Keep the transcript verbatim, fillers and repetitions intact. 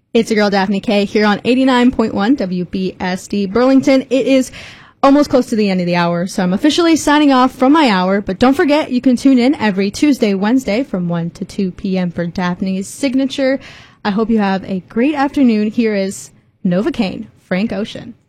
It's your girl Daphne K here on eighty-nine point one W B S D Burlington. It is almost close to the end of the hour, so I'm officially signing off from my hour. But don't forget, you can tune in every Tuesday, Wednesday from one to two p.m. for Daphne's Signature. I hope you have a great afternoon. Here is Novocaine, Frank Ocean.